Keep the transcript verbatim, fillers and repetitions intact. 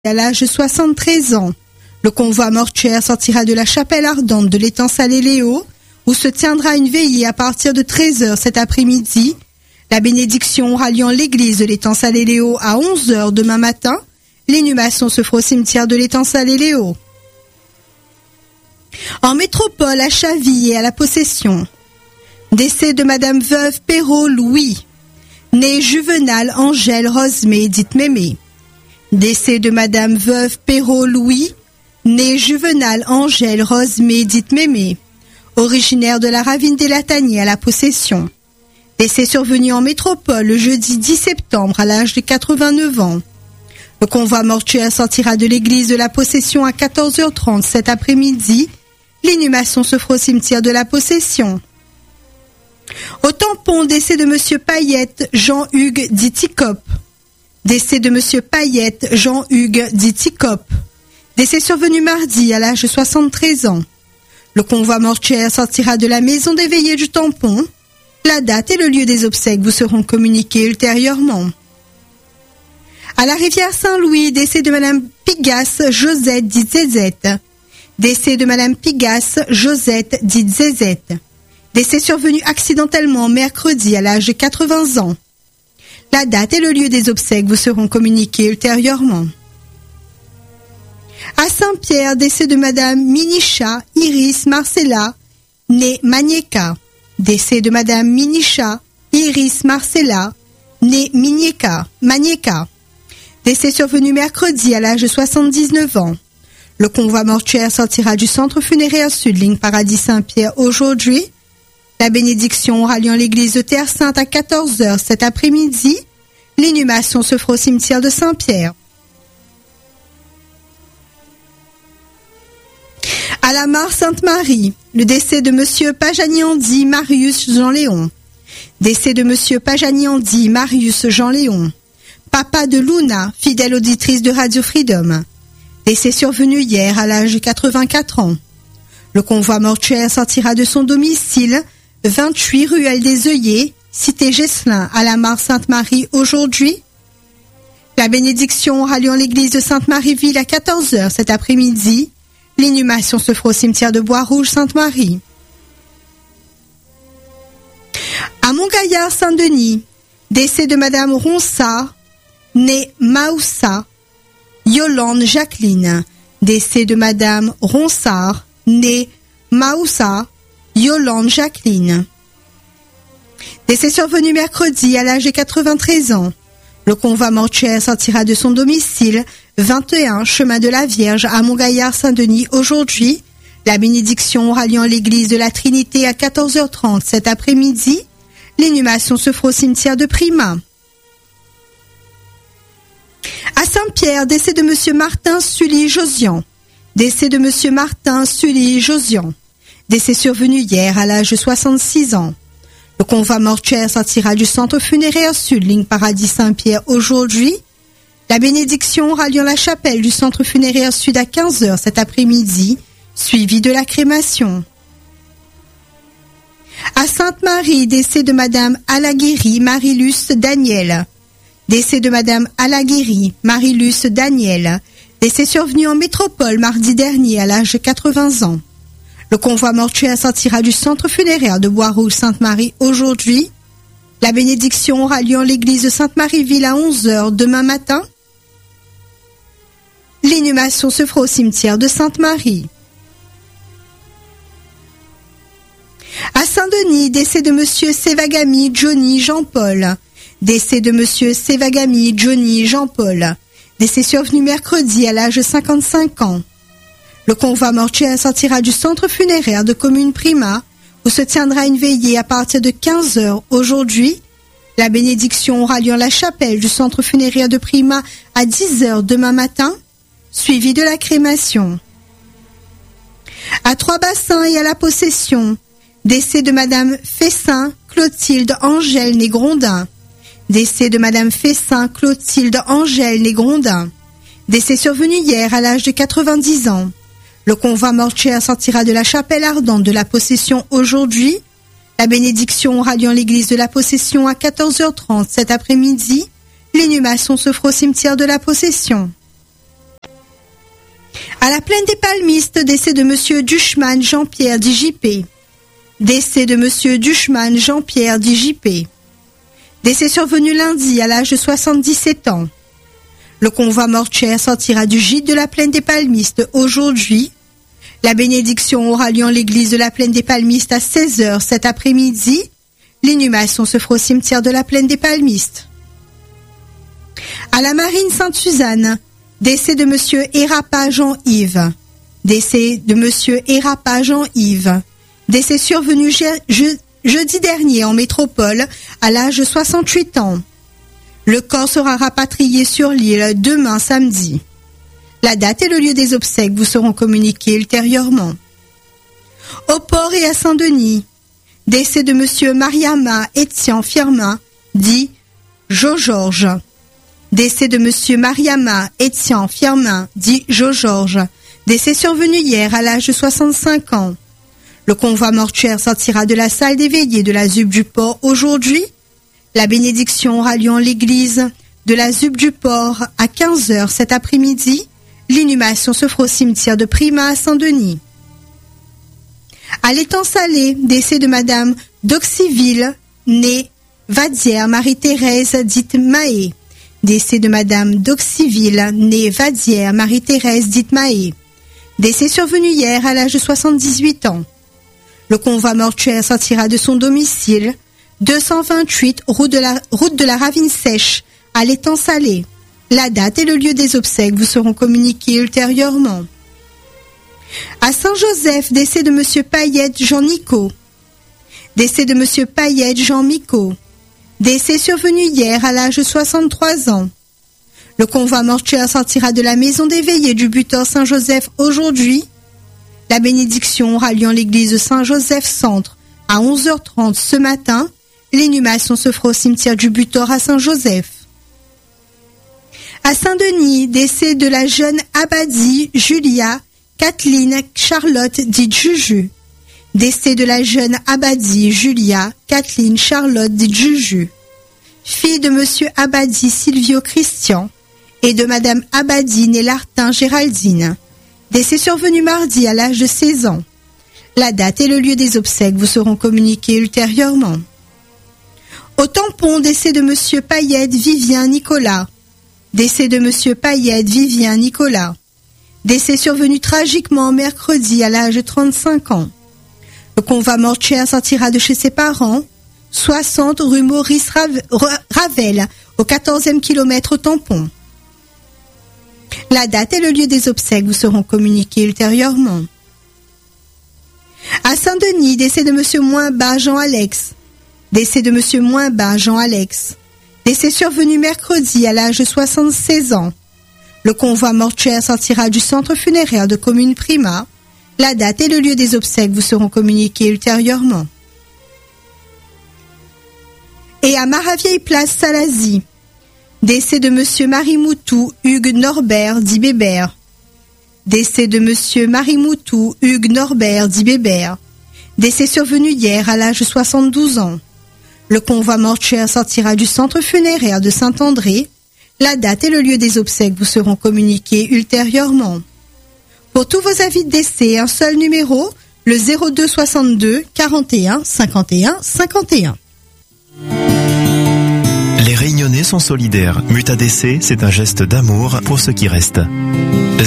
À l'âge de soixante-treize ans, le convoi mortuaire sortira de la chapelle ardente de l'étang Salé-Léo, où se tiendra une veillée à partir de treize heures cet après-midi. La bénédiction ralliant l'église de l'étang Salé-Léo à onze heures demain matin. L'inhumation se fera au cimetière de l'étang Salé-Léo. En métropole, à Chaville et à la Possession. Décès de Madame Veuve Perrault Louis, née Juvenal Angèle Rosemée, dite Mémé. Décès de Madame Veuve Perrault Louis, née Juvenal Angèle Rosemée, dite Mémé, originaire de la ravine des Lataniers à la Possession. Décès survenu en métropole le jeudi dix septembre à l'âge de quatre-vingt-neuf ans. Le convoi mortuaire sortira de l'église de la Possession à quatorze heures trente cet après-midi. L'inhumation se fera au cimetière de la Possession. Au tampon, décès de Monsieur Payette Jean-Hugues dit Ticop. Décès de Monsieur Payette Jean-Hugues dit Ticop. Décès survenu mardi à l'âge de soixante-treize ans. Le convoi mortuaire sortira de la maison des veillées du tampon. La date et le lieu des obsèques vous seront communiqués ultérieurement. À la rivière Saint-Louis, décès de Madame Pigasse Josette dite Zézette. Décès de Madame Pigasse Josette dite Zézette. Décès survenu accidentellement mercredi à l'âge de quatre-vingts ans. La date et le lieu des obsèques vous seront communiqués ultérieurement. À Saint-Pierre, décès de Madame Minicha Iris Marcella, née Manieka. Décès de Madame Minicha Iris Marcella, née Minieka, Manieka. Décès survenu mercredi à l'âge de soixante-dix-neuf ans. Le convoi mortuaire sortira du centre funéraire Sud, ligne Paradis Saint-Pierre aujourd'hui. La bénédiction aura lieu en l'église de Terre Sainte à quatorze heures cet après-midi. L'inhumation se fera au cimetière de Saint-Pierre. À la mare Sainte-Marie, le décès de Monsieur Pajaniandi Marius Jean-Léon. Décès de Monsieur Pajaniandi Marius Jean-Léon. Papa de Luna, fidèle auditrice de Radio Freedom. Décès survenu hier à l'âge de quatre-vingt-quatre ans. Le convoi mortuaire sortira de son domicile, vingt-huit ruelle des œillets, cité Gesselin, à la mare Sainte-Marie aujourd'hui. La bénédiction aura lieu en l'église de Sainte-Marie-Ville à quatorze heures cet après-midi. L'inhumation se fera au cimetière de Bois-Rouge Sainte-Marie. À Montgaillard Saint-Denis, décès de Madame Ronsard, née Maoussa, Yolande Jacqueline. Décès de Madame Ronsard, née Maoussa, Yolande Jacqueline. Décès survenu mercredi à l'âge de quatre-vingt-treize ans. Le convoi mortuaire sortira de son domicile, vingt et un chemin de la Vierge à Montgaillard Saint-Denis aujourd'hui. La bénédiction aura lieu en l'église de la Trinité à quatorze heures trente cet après-midi. L'inhumation se fera au cimetière de Prima. À Saint-Pierre, décès de Monsieur Martin Sully Josian. Décès de Monsieur Martin Sully Josian. Décès survenu hier à l'âge de soixante-six ans. Le convoi mortuaire sortira du centre funéraire Sud, ligne Paradis Saint-Pierre aujourd'hui. La bénédiction aura lieu en la chapelle du centre funéraire Sud à quinze heures cet après-midi, suivi de la crémation. À Sainte-Marie, décès de Madame Alaguéry Marilus Daniel. Décès de Madame Alaguéry Marilus Daniel. Décès survenu en métropole mardi dernier à l'âge de quatre-vingts ans. Le convoi mortuaire sortira du centre funéraire de Bois-Rouge Sainte-Marie aujourd'hui. La bénédiction aura lieu en l'église de Sainte-Marie-Ville à onze heures demain matin. L'inhumation se fera au cimetière de Sainte-Marie. À Saint-Denis, décès de Monsieur Sévagami Johnny Jean-Paul. Décès de Monsieur Sévagami Johnny Jean-Paul. Décès survenu mercredi à l'âge de cinquante-cinq ans. Le convoi mortuaire sortira du centre funéraire de commune Prima, où se tiendra une veillée à partir de quinze heures aujourd'hui. La bénédiction aura lieu en la chapelle du centre funéraire de Prima à dix heures demain matin, suivi de la crémation. À Trois-Bassins et à la Possession, décès de Madame Fessin Clotilde Angèle Négrondin. Décès de Madame Fessin Clotilde Angèle Négrondin. Décès survenu hier à l'âge de quatre-vingt-dix ans. Le convoi mortuaire sortira de la chapelle ardente de la Possession aujourd'hui. La bénédiction aura lieu en l'église de la Possession à quatorze heures trente cet après-midi. L'inhumation se fera au cimetière de la Possession. À la plaine des Palmistes, décès de Monsieur Duchemin Jean-Pierre dit J P. Décès de Monsieur Duchemin Jean-Pierre dit J P. Décès survenu lundi à l'âge de soixante-dix-sept ans. Le convoi mortuaire sortira du gîte de la plaine des Palmistes aujourd'hui. La bénédiction aura lieu en l'église de la plaine des Palmistes à seize heures cet après-midi. L'inhumation se fera au cimetière de la plaine des Palmistes. À la marine Sainte-Suzanne, décès de Monsieur Hérapa Jean-Yves. Décès de Monsieur Hérapa Jean-Yves. Décès survenu je, je, jeudi dernier en métropole à l'âge de soixante-huit ans. Le corps sera rapatrié sur l'île demain samedi. La date et le lieu des obsèques vous seront communiqués ultérieurement. Au port et à Saint-Denis, décès de Monsieur Mariama Etienne Firmin, dit Jo Georges. Décès de Monsieur Mariama Etienne Firmin, dit Jo Georges. Décès survenu hier à l'âge de soixante-cinq ans. Le convoi mortuaire sortira de la salle des veillées de la Z U P du Port aujourd'hui. La bénédiction aura lieu en l'église de la Z U P du Port à quinze heures cet après-midi. L'inhumation se fera au cimetière de Prima à Saint-Denis. À l'étang Salé, décès de Madame d'Auxiville, née Vadière Marie-Thérèse, dite Mahé. Décès de Madame d'Auxiville, née Vadière Marie-Thérèse, dite Mahé. Décès survenu hier à l'âge de soixante-dix-huit ans. Le convoi mortuaire sortira de son domicile, deux cent vingt-huit route de la, route de la Ravine Sèche, à l'étang Salé. La date et le lieu des obsèques vous seront communiqués ultérieurement. À Saint-Joseph, décès de Monsieur Payette Jean-Nico. Décès de Monsieur Payette Jean-Mico. Décès survenu hier à l'âge de soixante-trois ans. Le convoi mortuaire sortira de la maison des veillées du butor Saint-Joseph aujourd'hui. La bénédiction aura lieu en l'église de Saint-Joseph Centre à onze heures trente ce matin. L'inhumation se fera au cimetière du butor à Saint-Joseph. À Saint-Denis, décès de la jeune Abadi Julia Kathleen Charlotte dite Juju. Décès de la jeune Abadi Julia Kathleen Charlotte dite Juju. Fille de Monsieur Abadi Silvio Christian et de Madame Abadi née Lartin Géraldine. Décès survenu mardi à l'âge de seize ans. La date et le lieu des obsèques vous seront communiqués ultérieurement. Au tampon, décès de Monsieur Payette Vivien Nicolas. Décès de Monsieur Payette Vivien Nicolas. Décès survenu tragiquement mercredi à l'âge de trente-cinq ans. Le convoi mortuaire sortira de chez ses parents, soixante rue Maurice Ravel, au quatorzième kilomètre au tampon. La date et le lieu des obsèques vous seront communiqués ultérieurement. À Saint-Denis, décès de Monsieur Moinbas Jean-Alex. Décès de Monsieur Moinbas Jean-Alex. Décès survenu mercredi à l'âge de soixante-seize ans. Le convoi mortuaire sortira du centre funéraire de commune Prima. La date et le lieu des obsèques vous seront communiqués ultérieurement. Et à Maravieille Place Salazie, décès de Monsieur Marimoutou Hugues Norbert dit Bébert. Décès de Monsieur Marimoutou Hugues Norbert dit Bébert. Décès survenu hier à l'âge de soixante-douze ans. Le convoi mortuaire sortira du centre funéraire de Saint-André. La date et le lieu des obsèques vous seront communiqués ultérieurement. Pour tous vos avis de décès, un seul numéro, le zéro deux soixante-deux quarante et un cinquante et un cinquante et un. Les Réunionnais sont solidaires. Muta décès, c'est un geste d'amour pour ceux qui restent.